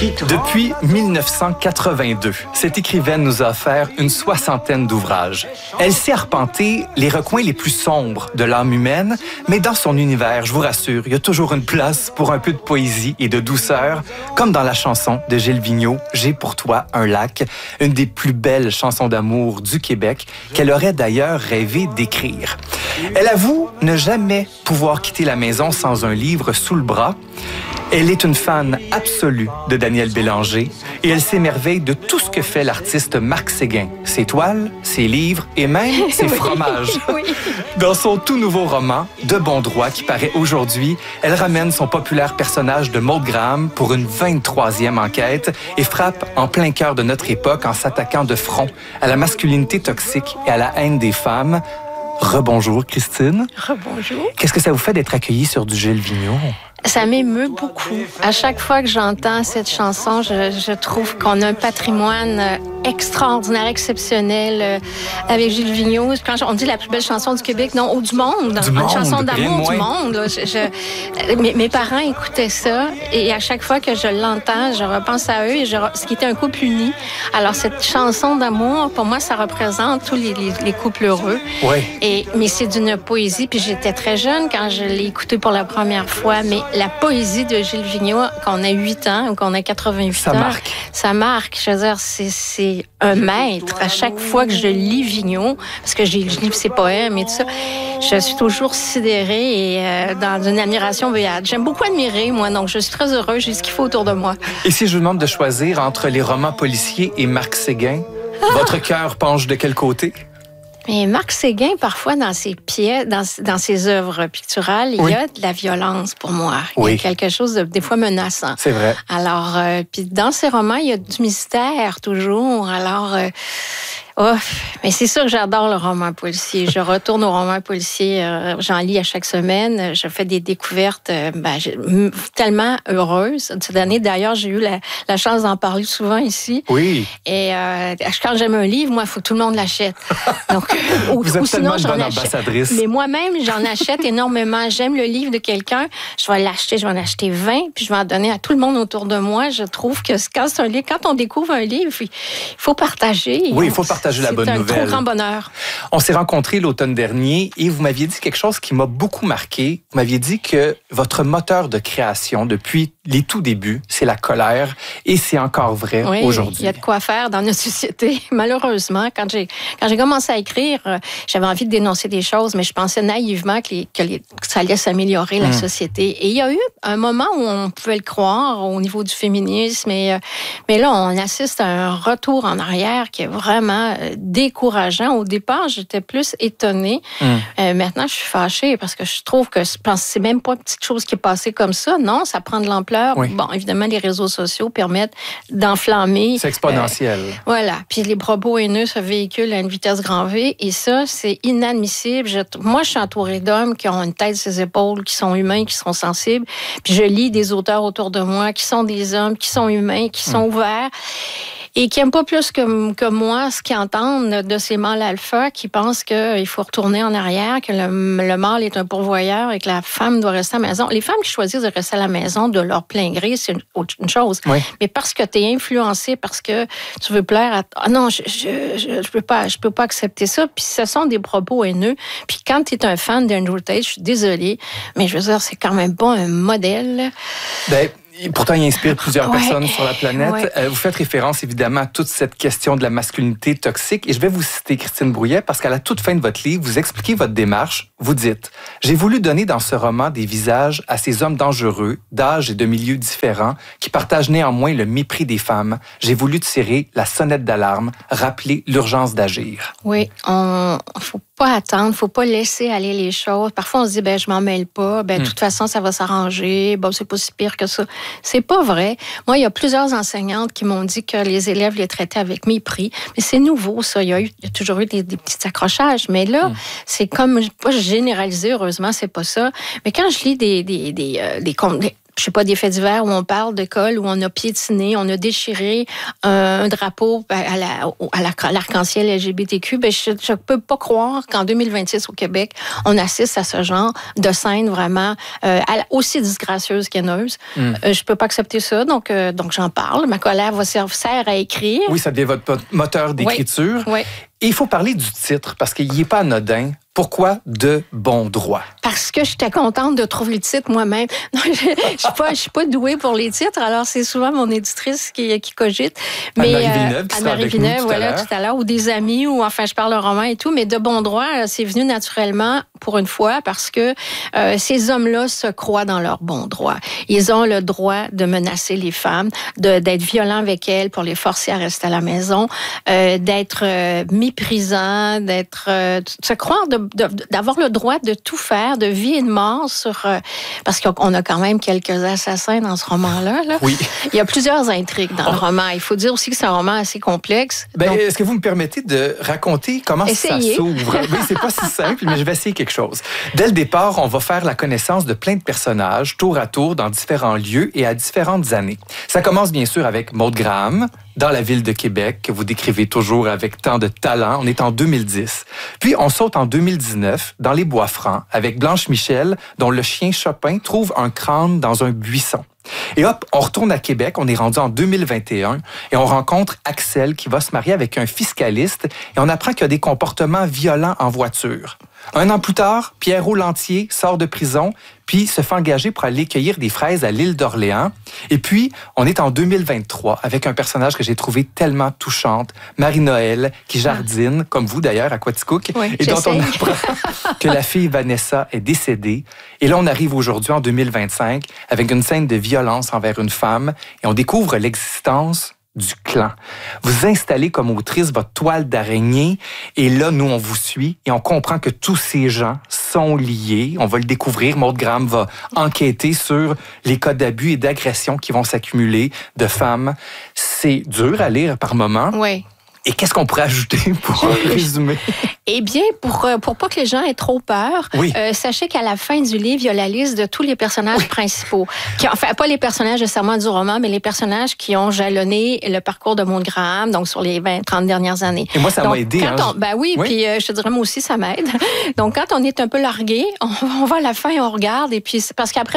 Depuis 1982, cette écrivaine nous a offert une 60aine d'ouvrages. Elle sait arpenter les recoins les plus sombres de l'âme humaine, mais dans son univers, je vous rassure, il y a toujours une place pour un peu de poésie et de douceur, comme dans la chanson de Gilles Vigneault, « J'ai pour toi un lac », une des plus belles chansons d'amour du Québec, qu'elle aurait d'ailleurs rêvé d'écrire. Elle avoue ne jamais pouvoir quitter la maison sans un livre sous le bras. Elle est une fan absolue de Daniel Bélanger et elle s'émerveille de tout ce que fait l'artiste Marc Séguin. Ses toiles, ses livres et même ses fromages. Oui. Dans son tout nouveau roman, De bon droit, qui paraît aujourd'hui, elle ramène son populaire personnage de Maud Graham pour une 23e enquête et frappe en plein cœur de notre époque en s'attaquant de front à la masculinité toxique et à la haine des femmes. Rebonjour, Christine. Rebonjour. Qu'est-ce que ça vous fait d'être accueillie sur du Gilles Vigneault? Ça m'émeut beaucoup. À chaque fois que j'entends cette chanson, je trouve qu'on a un patrimoine extraordinaire, exceptionnel avec Gilles Vigneault. Quand on dit la plus belle chanson du Québec, non, ou du monde. Une chanson d'amour du monde. Là. Mes parents écoutaient ça et à chaque fois que je l'entends, je repense à eux et ce qui était un couple uni. Alors cette chanson d'amour, pour moi, ça représente tous les couples heureux. Oui. Mais c'est d'une poésie. Puis j'étais très jeune quand je l'ai écouté pour la première fois, mais la poésie de Gilles Vigneault, quand on a 8 ans ou qu'on a 88 ans, ça marque. Je veux dire, c'est un maître. À chaque fois que je lis Vigneault, parce que je lis ses poèmes et tout ça, je suis toujours sidérée et dans une admiration béate. J'aime beaucoup admirer, moi, donc je suis très heureuse. J'ai ce qu'il faut autour de moi. Et si je vous demande de choisir entre les romans policiers et Marc Séguin, votre cœur penche de quel côté? Mais Marc Séguin, parfois, dans ses pièces, dans ses œuvres picturales, il y a de la violence pour moi. Il y a quelque chose de, des fois, menaçant. C'est vrai. Alors, puis dans ses romans, il y a du mystère, toujours. Alors, mais c'est sûr que j'adore le roman policier. Je retourne au roman policier. J'en lis à chaque semaine. Je fais des découvertes tellement heureuses. Cette année, d'ailleurs, j'ai eu la chance d'en parler souvent ici. Oui. Et quand j'aime un livre, moi, il faut que tout le monde l'achète. Donc, vous êtes tellement sinon, une bonne ambassadrice. Mais moi-même, j'en achète énormément. J'aime le livre de quelqu'un. Je vais l'acheter. Je vais en acheter 20, puis je vais en donner à tout le monde autour de moi. Je trouve que quand on découvre un livre, il faut partager. Oui, il faut partager la bonne nouvelle. C'est un trop grand bonheur. On s'est rencontrés l'automne dernier et vous m'aviez dit quelque chose qui m'a beaucoup marqué. Vous m'aviez dit que votre moteur de création depuis les tout débuts, c'est la colère et c'est encore vrai aujourd'hui. Il y a de quoi faire dans notre société. Malheureusement, quand j'ai commencé à écrire, j'avais envie de dénoncer des choses, mais je pensais naïvement que ça allait s'améliorer, la société. Et il y a eu un moment où on pouvait le croire au niveau du féminisme, mais là, on assiste à un retour en arrière qui est vraiment décourageant. Au départ, j'étais plus étonnée. Maintenant, je suis fâchée parce que je trouve que c'est même pas une petite chose qui est passée comme ça. Non, ça prend de l'ampleur. Bon, évidemment, les réseaux sociaux permettent d'enflammer. C'est exponentiel. Voilà. Puis les propos haineux se véhiculent à une vitesse grand V et ça, c'est inadmissible. Moi, je suis entourée d'hommes qui ont une tête sur les épaules, qui sont humains, qui sont sensibles. Puis je lis des auteurs autour de moi qui sont des hommes, qui sont humains, qui sont ouverts. Et qui n'aiment pas plus que moi ce qu'ils entendent de ces mâles alpha qui pensent qu'il faut retourner en arrière, que le mâle est un pourvoyeur et que la femme doit rester à la maison. Les femmes qui choisissent de rester à la maison de leur plein gré, c'est une chose. Mais parce que tu es influencé, parce que tu veux plaire à... Ah non, je peux pas accepter ça. Puis ce sont des propos haineux. Puis quand tu es un fan d'Andrew Tate, je suis désolée, mais je veux dire, c'est quand même pas un modèle. Pourtant, il inspire plusieurs personnes sur la planète. Vous faites référence, évidemment, à toute cette question de la masculinité toxique. Et je vais vous citer Christine Brouillet parce qu'à la toute fin de votre livre, vous expliquez votre démarche. Vous dites « J'ai voulu donner dans ce roman des visages à ces hommes dangereux, d'âge et de milieux différents, qui partagent néanmoins le mépris des femmes. J'ai voulu tirer la sonnette d'alarme, rappeler l'urgence d'agir. » Oui, faut pas attendre, faut pas laisser aller les choses. Parfois, on se dit, je m'en mêle pas. De toute façon, ça va s'arranger. C'est pas si pire que ça. C'est pas vrai. Moi, il y a plusieurs enseignantes qui m'ont dit que les élèves les traitaient avec mépris. Mais c'est nouveau, ça. Il y a toujours eu des petits accrochages. Mais là, c'est comme, pas généralisé, heureusement, c'est pas ça. Mais quand je lis je sais pas, des faits divers où on parle d'écoles où on a piétiné, on a déchiré un drapeau à l'arc-en-ciel LGBTQ, je peux pas croire qu'en 2026 au Québec, on assiste à ce genre de scène vraiment aussi disgracieuse qu'haineuse. Je peux pas accepter ça, donc j'en parle. Ma colère sert à écrire. Oui, ça devient votre moteur d'écriture. Oui. Et il faut parler du titre, parce qu'il n'est pas anodin. Pourquoi de bon droit? Parce que j'étais contente de trouver le titre moi-même. Non, je suis pas douée pour les titres, alors c'est souvent mon éditrice qui cogite. Mais Anne-Marie Villeneuve, voilà, tout à l'heure, ou des amis, ou enfin, je parle un roman et tout. Mais de bon droit, c'est venu naturellement pour une fois parce que ces hommes-là se croient dans leur bon droit. Ils ont le droit de menacer les femmes, d'être violents avec elles pour les forcer à rester à la maison, d'être méprisants, se croire d'avoir le droit de tout faire, de vie et de mort parce qu'on a quand même quelques assassins dans ce roman-là. Là. Oui. Il y a plusieurs intrigues dans le roman. Il faut dire aussi que c'est un roman assez complexe. Est-ce que vous me permettez de raconter comment ça s'ouvre? Oui, c'est pas si simple, mais je vais essayer quelque chose. Dès le départ, on va faire la connaissance de plein de personnages, tour à tour, dans différents lieux et à différentes années. Ça commence bien sûr avec Maud Graham, dans la ville de Québec, que vous décrivez toujours avec tant de talent. On est en 2010. Puis, on saute en 2019, dans les Bois-Francs, avec Blanche Michel, dont le chien Chopin trouve un crâne dans un buisson. Et hop, on retourne à Québec, on est rendu en 2021, et on rencontre Axel qui va se marier avec un fiscaliste, et on apprend qu'il y a des comportements violents en voiture. Un an plus tard, Pierrot Lantier sort de prison, puis se fait engager pour aller cueillir des fraises à l'île d'Orléans. Et puis, on est en 2023 avec un personnage que j'ai trouvé tellement touchante, Marie-Noël, qui jardine, comme vous d'ailleurs, à Quaticook, et dont on apprend que la fille Vanessa est décédée. Et là, on arrive aujourd'hui en 2025 avec une scène de violence envers une femme et on découvre l'existence du clan. Vous installez comme autrice votre toile d'araignée et là, nous, on vous suit et on comprend que tous ces gens sont liés. On va le découvrir. Maud Graham va enquêter sur les cas d'abus et d'agression qui vont s'accumuler de femmes. C'est dur à lire par moments. Oui. Et qu'est-ce qu'on pourrait ajouter pour résumer? Eh bien, pour pas que les gens aient trop peur, sachez qu'à la fin du livre, il y a la liste de tous les personnages principaux. Enfin, pas les personnages nécessairement du roman, mais les personnages qui ont jalonné le parcours de Maud Graham, donc sur les 20-30 dernières années. Et moi, ça m'a aidé. Oui, puis je te dirais, moi aussi, ça m'aide. Donc, quand on est un peu largué, on va à la fin et on regarde. Et puis, parce qu'après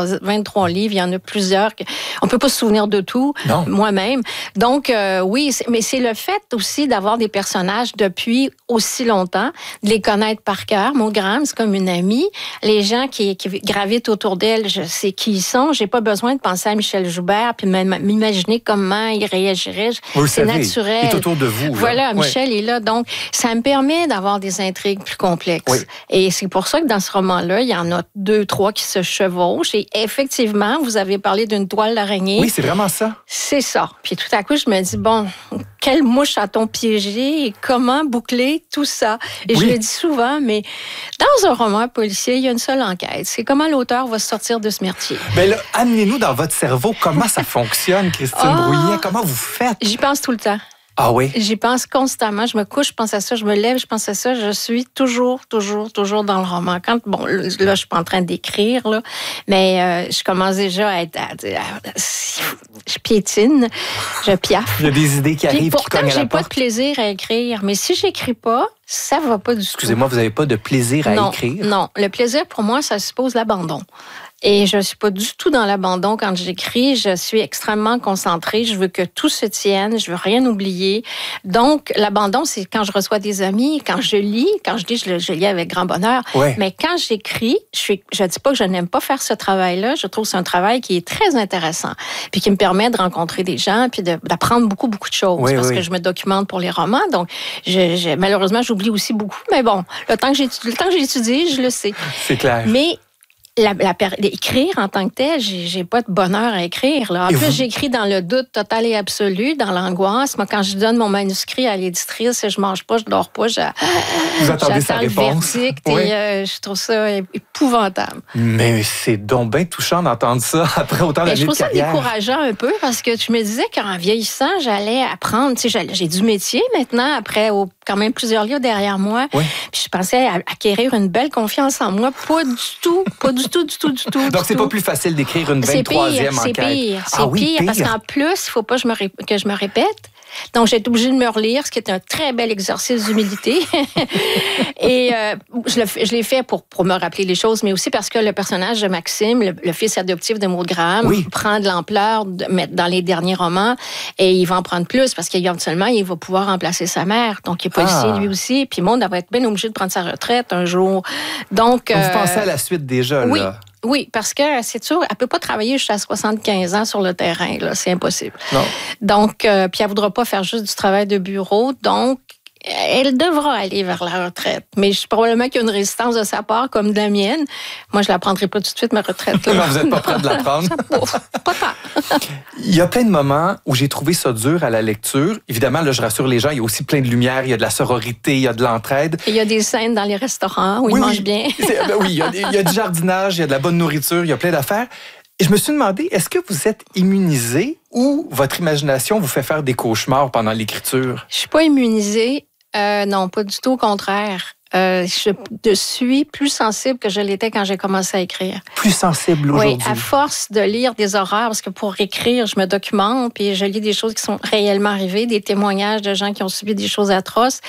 23 livres, il y en a plusieurs. On peut pas se souvenir de tout, moi-même. Donc, oui, mais c'est le fait aussi d'avoir des personnages depuis aussi longtemps, de les connaître par cœur. Maud Graham, c'est comme une amie. Les gens qui gravitent autour d'elle, je sais qui ils sont. J'ai pas besoin de penser à Michel Joubert puis m'imaginer comment il réagirait. C'est naturel. Il est autour de vous. Voilà, Michel est là. Donc, ça me permet d'avoir des intrigues plus complexes. Oui. Et c'est pour ça que dans ce roman-là, il y en a 2, 3 qui se chevauchent. Et effectivement, vous avez parlé d'une toile d'araignée. Oui, c'est vraiment ça. C'est ça. Puis tout à coup, je me dis, bon, quelle mouche a-t-on piégé et comment boucler tout ça? Et je le dis souvent, mais dans un roman policier, il y a une seule enquête. C'est comment l'auteur va sortir de ce merdier. Bien là, amenez-nous dans votre cerveau comment ça fonctionne, Christine Brouillet. Comment vous faites? J'y pense tout le temps. Ah oui? J'y pense constamment. Je me couche, je pense à ça. Je me lève, je pense à ça. Je suis toujours dans le roman. Là, je suis pas en train d'écrire, là, mais je commence déjà à être... je piétine, je piaffe. Il y a des idées qui arrivent, qui cognent à la porte. Pourtant, j'ai pas de plaisir à écrire. Mais si j'écris pas, ça va pas du tout. Excusez-moi, vous n'avez pas de plaisir à écrire? Non. Le plaisir, pour moi, ça suppose l'abandon. Et je ne suis pas du tout dans l'abandon quand j'écris. Je suis extrêmement concentrée. Je veux que tout se tienne. Je veux rien oublier. Donc, l'abandon, c'est quand je reçois des amis, quand je lis. Quand je lis, je lis avec grand bonheur. Ouais. Mais quand j'écris, je dis pas que je n'aime pas faire ce travail-là. Je trouve que c'est un travail qui est très intéressant. Puis qui me permet de rencontrer des gens puis d'apprendre beaucoup de choses. Parce que je me documente pour les romans. Donc, malheureusement, j'oublie aussi beaucoup. Mais bon, le temps que j'étudie, je le sais. C'est clair. Mais écrire en tant que tel, j'ai pas de bonheur à écrire. Là. En plus, j'écris dans le doute total et absolu, dans l'angoisse. Moi, quand je donne mon manuscrit à l'éditrice, je mange pas, je dors pas, vous attendez sa réponse. Le verdict et je trouve ça épouvantable. Mais c'est donc bien touchant d'entendre ça après autant d'années de carrière. Je trouve ça décourageant un peu parce que je me disais qu'en vieillissant, j'allais apprendre. J'ai du métier maintenant, après quand même plusieurs livres derrière moi. Oui. Puis je pensais acquérir une belle confiance en moi. Pas du tout tout, du tout, du tout. Donc, c'est pas plus facile d'écrire une 23e enquête. C'est pire, pire, parce qu'en plus, il faut pas que je me répète. Donc, j'ai été obligée de me relire, ce qui est un très bel exercice d'humilité. Et je l'ai fait pour me rappeler les choses, mais aussi parce que le personnage de Maxime, le fils adoptif de Maud Graham, prend de l'ampleur dans les derniers romans, et il va en prendre plus, parce qu'éventuellement, il va pouvoir remplacer sa mère. Donc, il est policier, lui aussi. Puis Maud, elle va être bien obligée de prendre sa retraite un jour. Donc, vous pensez à la suite déjà, là? Oui, parce que c'est sûr, elle ne peut pas travailler jusqu'à 75 ans sur le terrain, là, c'est impossible. Non. Donc, puis elle ne voudra pas faire juste du travail de bureau, donc elle devra aller vers la retraite. Mais probablement qu'il y a une résistance de sa part, comme de la mienne. Moi, je ne la prendrai pas tout de suite, ma retraite. Là. Non, vous n'êtes pas prête de la prendre? Pas tant. Il y a plein de moments où j'ai trouvé ça dur à la lecture. Évidemment, là, je rassure les gens, il y a aussi plein de lumière, il y a de la sororité, il y a de l'entraide. Et il y a des scènes dans les restaurants où ils mangent bien. Oui, il y a du jardinage, il y a de la bonne nourriture, il y a plein d'affaires. Et je me suis demandé, est-ce que vous êtes immunisé ou votre imagination vous fait faire des cauchemars pendant l'écriture? Je suis pas immunisée. Non, pas du tout, au contraire. Je suis plus sensible que je l'étais quand j'ai commencé à écrire. Plus sensible aujourd'hui? Oui, à force de lire des horreurs, parce que pour écrire, je me documente, puis je lis des choses qui sont réellement arrivées, des témoignages de gens qui ont subi des choses atroces.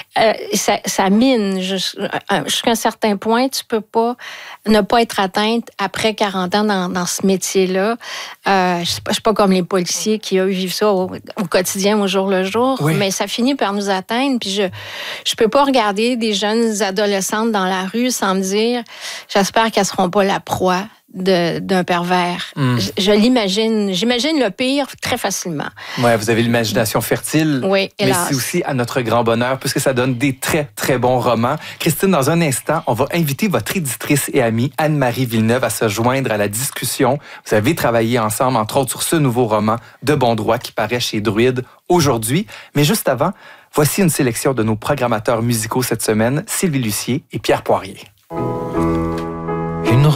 Ça mine. Jusqu'à un certain point, tu peux pas ne pas être atteinte après 40 ans dans ce métier-là. Je suis pas comme les policiers qui vivent ça au quotidien, au jour le jour, mais ça finit par nous atteindre, puis je peux pas regarder des jeunes adolescentes dans la rue sans me dire, j'espère qu'elles seront pas la proie d'un pervers. Je l'imagine. J'imagine le pire très facilement. Oui, vous avez l'imagination fertile. Oui, hélas. Mais c'est aussi à notre grand bonheur, puisque ça donne des très, très bons romans. Christine, dans un instant, on va inviter votre éditrice et amie Anne-Marie Villeneuve à se joindre à la discussion. Vous avez travaillé ensemble, entre autres, sur ce nouveau roman de bon droit qui paraît chez Druide aujourd'hui. Mais juste avant, voici une sélection de nos programmateurs musicaux cette semaine, Sylvie Lucier et Pierre Poirier.